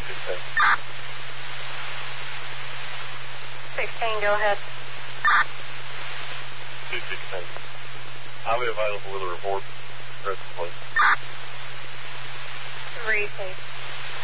16, go ahead. 216. I'll be available with a report.